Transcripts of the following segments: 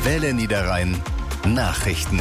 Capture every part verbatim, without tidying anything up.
Welle Niederrhein Nachrichten.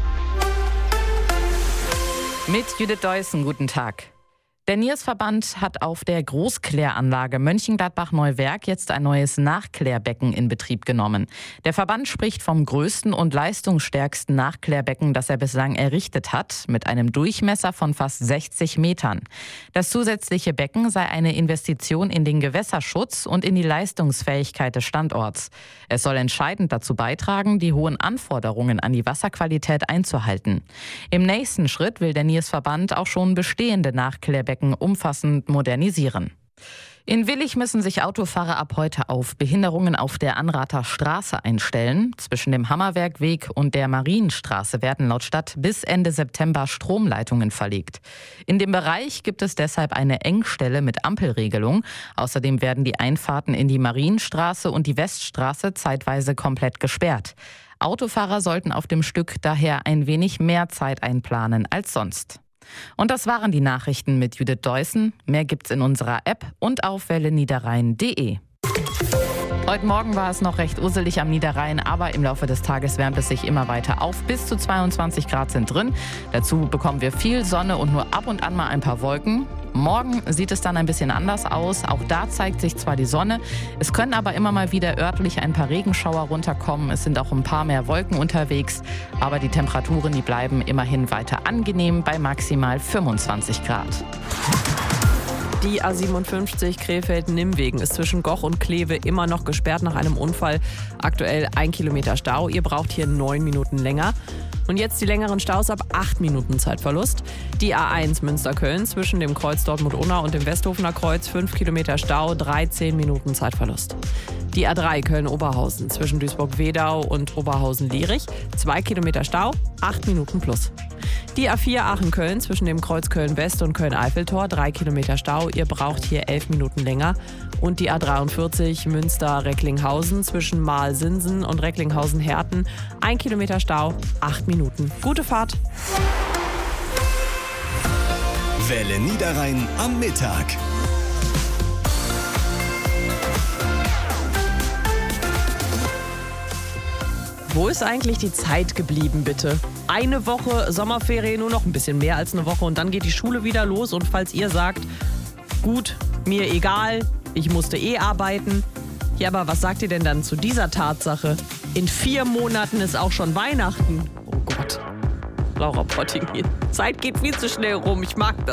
Mit Judith Deussen, guten Tag. Der Niersverband hat auf der Großkläranlage Mönchengladbach-Neuwerk jetzt ein neues Nachklärbecken in Betrieb genommen. Der Verband spricht vom größten und leistungsstärksten Nachklärbecken, das er bislang errichtet hat, mit einem Durchmesser von fast sechzig Metern. Das zusätzliche Becken sei eine Investition in den Gewässerschutz und in die Leistungsfähigkeit des Standorts. Es soll entscheidend dazu beitragen, die hohen Anforderungen an die Wasserqualität einzuhalten. Im nächsten Schritt will der Niersverband auch schon bestehende Nachklärbecken umfassend modernisieren. In Willich müssen sich Autofahrer ab heute auf Behinderungen auf der Anrather Straße einstellen. Zwischen dem Hammerwerkweg und der Marienstraße werden laut Stadt bis Ende September Stromleitungen verlegt. In dem Bereich gibt es deshalb eine Engstelle mit Ampelregelung. Außerdem werden die Einfahrten in die Marienstraße und die Weststraße zeitweise komplett gesperrt. Autofahrer sollten auf dem Stück daher ein wenig mehr Zeit einplanen als sonst. Und das waren die Nachrichten mit Judith Deussen. Mehr gibt's in unserer App und auf welle niederrhein punkt de. Heute Morgen war es noch recht usselig am Niederrhein, aber im Laufe des Tages wärmt es sich immer weiter auf. Bis zu zweiundzwanzig Grad sind drin. Dazu bekommen wir viel Sonne und nur ab und an mal ein paar Wolken. Morgen sieht es dann ein bisschen anders aus. Auch da zeigt sich zwar die Sonne, es können aber immer mal wieder örtlich ein paar Regenschauer runterkommen. Es sind auch ein paar mehr Wolken unterwegs, aber die Temperaturen, die bleiben immerhin weiter angenehm bei maximal fünfundzwanzig Grad. Die A siebenundfünfzig Krefeld-Nimwegen ist zwischen Goch und Kleve immer noch gesperrt nach einem Unfall. Aktuell ein Kilometer Stau. Ihr braucht hier neun Minuten länger. Und jetzt die längeren Staus ab acht Minuten Zeitverlust. Die A eins Münster-Köln zwischen dem Kreuz Dortmund-Unna und dem Westhofener Kreuz fünf Kilometer Stau, dreizehn Minuten Zeitverlust. Die A drei Köln-Oberhausen zwischen Duisburg-Wedau und Oberhausen-Lierich zwei Kilometer Stau, acht Minuten plus. Die A vier Aachen-Köln zwischen dem Kreuz Köln-West und Köln-Eiffeltor, drei Kilometer Stau. Ihr braucht hier elf Minuten länger. Und die A dreiundvierzig Münster-Recklinghausen zwischen Mahl-Sinsen und Recklinghausen-Herten, ein Kilometer Stau, acht Minuten. Gute Fahrt! Welle Niederrhein am Mittag. Wo ist eigentlich die Zeit geblieben, bitte? Eine Woche Sommerferien, nur noch ein bisschen mehr als eine Woche und dann geht die Schule wieder los. Und falls ihr sagt, gut, mir egal, ich musste eh arbeiten. Ja, aber was sagt ihr denn dann zu dieser Tatsache? In vier Monaten ist auch schon Weihnachten. Oh Gott. Laura Potting, Zeit geht viel zu schnell rum, ich mag das.